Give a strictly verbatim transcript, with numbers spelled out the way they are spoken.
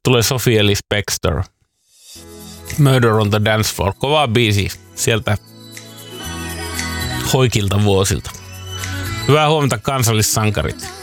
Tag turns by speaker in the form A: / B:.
A: tulee Sophie Ellis Bextor. Murder on the Dance Floor. Kovaa biisi sieltä hoikilta vuosilta. Hyvää huomenta kansallissankarit.